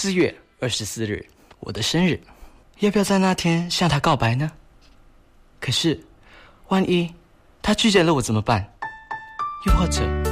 4月24日，我的生日，要不要在那天向他告白呢？可是，万一他拒绝了我怎么办？又或者